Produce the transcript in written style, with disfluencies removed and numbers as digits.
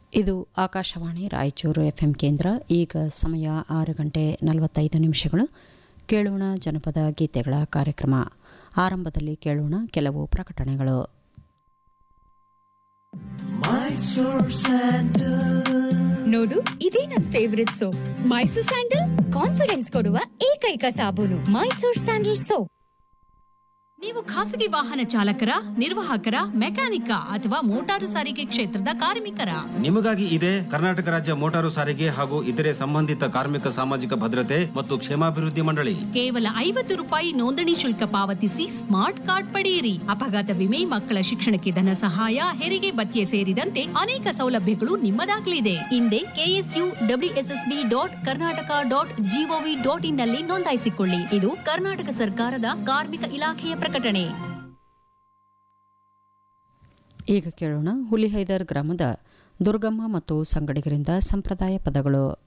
ಇದು ಆಕಾಶವಾಣಿ ರಾಯಚೂರು ಎಫ್ಎಂ ಕೇಂದ್ರ. ಈಗ ಸಮಯ 6:45. ಕೇಳೋಣ ಜನಪದ ಗೀತೆಗಳ ಕಾರ್ಯಕ್ರಮ. ಆರಂಭದಲ್ಲಿ ಕೇಳೋಣ ಕೆಲವು ಪ್ರಕಟಣೆಗಳು. ನೋಡು, ಇದೇ ನನ್ favourite soap. Mysore sandal confidence ಕೊಡುವ ಏಕೈಕ ಸಾಬೂನು. Mysore sandal soap. ನೀವು ಖಾಸಗಿ ವಾಹನ ಚಾಲಕರ, ನಿರ್ವಾಹಕರ, ಮೆಕ್ಯಾನಿಕ ಅಥವಾ ಮೋಟಾರು ಸಾರಿಗೆ ಕ್ಷೇತ್ರದ ಕಾರ್ಮಿಕರ? ನಿಮಗಾಗಿ ಇದೆ ಕರ್ನಾಟಕ ರಾಜ್ಯ ಮೋಟಾರು ಸಾರಿಗೆ ಹಾಗೂ ಇತರೆ ಸಂಬಂಧಿತ ಕಾರ್ಮಿಕ ಸಾಮಾಜಿಕ ಭದ್ರತೆ ಮತ್ತು ಕ್ಷೇಮಾಭಿವೃದ್ಧಿ ಮಂಡಳಿ. ಕೇವಲ ₹50 ನೋಂದಣಿ ಶುಲ್ಕ ಪಾವತಿಸಿ ಸ್ಮಾರ್ಟ್ ಕಾರ್ಡ್ ಪಡೆಯಿರಿ. ಅಪಘಾತ ವಿಮೆ, ಮಕ್ಕಳ ಶಿಕ್ಷಣಕ್ಕೆ ಧನ ಸಹಾಯ, ಹೆರಿಗೆ ಭತ್ಯೆ ಸೇರಿದಂತೆ ಅನೇಕ ಸೌಲಭ್ಯಗಳು ನಿಮ್ಮದಾಗಲಿದೆ. ಹಿಂದೆ KSUWSSB.Karnataka.gov.in ನಲ್ಲಿ ನೋಂದಾಯಿಸಿಕೊಳ್ಳಿ. ಇದು ಕರ್ನಾಟಕ ಸರ್ಕಾರದ ಕಾರ್ಮಿಕ ಇಲಾಖೆಯ ಪ್ರಕಟಣೆ. ಈಗ ಕೇಳೋಣ ಹುಲಿಹೈದರ್ ಗ್ರಾಮದ ದುರ್ಗಮ್ಮ ಮತ್ತು ಸಂಗಡಿಗರಿಂದ ಸಂಪ್ರದಾಯ ಪದಗಳು.